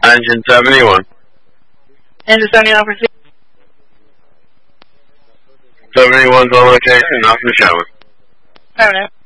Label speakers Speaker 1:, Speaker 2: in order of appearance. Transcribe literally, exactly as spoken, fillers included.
Speaker 1: Engine seventy-one.
Speaker 2: Engine seventy-one, proceed.
Speaker 1: seventy-one's on location, off the shower.
Speaker 2: Alright.